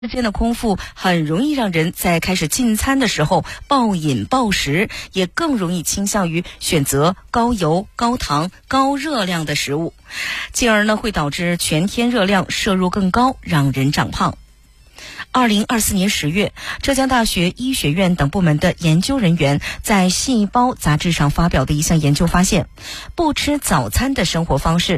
之间的空腹很容易让人在开始进餐的时候暴饮暴食，也更容易倾向于选择高油、高糖、高热量的食物，进而会导致全天热量摄入更高，让人长胖。2024年10月，浙江大学医学院等部门的研究人员在《细胞》杂志上发表的一项研究发现，不吃早餐的生活方式